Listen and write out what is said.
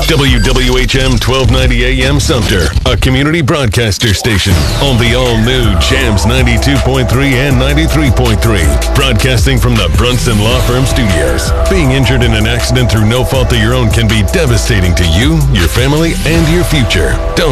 WWHM 1290 AM Sumter, a community broadcaster station on the all-new Jams 92.3 and 93.3. Broadcasting from the Brunson Law Firm Studios. Being injured in an accident through no fault of your own can be devastating to you, your family, and your future. Don't